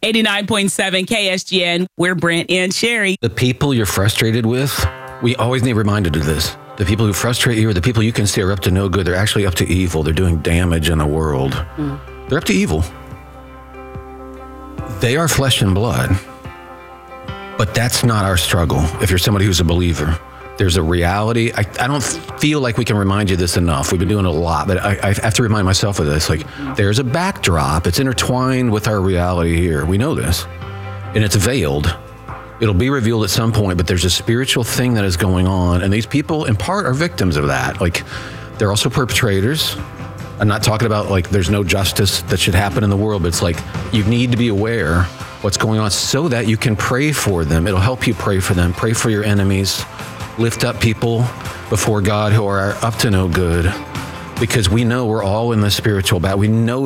89.7 KSGN, we're Brent and Sherry. The people you're frustrated with, we always need reminded of this. The people who frustrate you are the people you can see are up to no good. They're actually up to evil. They're doing damage in the world. They're up to evil. They are flesh and blood. But that's not our struggle. If you're somebody who's a believer, there's a reality. I don't feel like we can remind you this enough. We've been doing it a lot, but I have to remind myself of this. Like, there's a backdrop. It's intertwined with our reality here. We know this. And it's veiled. It'll be revealed at some point, but there's a spiritual thing that is going on. And these people, in part, are victims of that. Like, they're also perpetrators. I'm not talking about, like, there's no justice that should happen in the world, but it's like, you need to be aware what's going on so that you can pray for them. It'll help you pray for them. Pray for your enemies. Lift up people before God who are up to no good, because we know we're all in the spiritual battle. We know